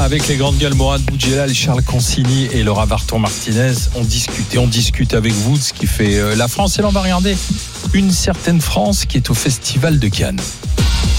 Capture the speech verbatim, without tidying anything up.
avec les grandes gueules Mourad Boudjelal, Charles Consigny et Laura Varton-Martinez. On discute et on discute avec vous de ce qui fait la France. Et là, on va regarder une certaine France qui est au Festival de Cannes.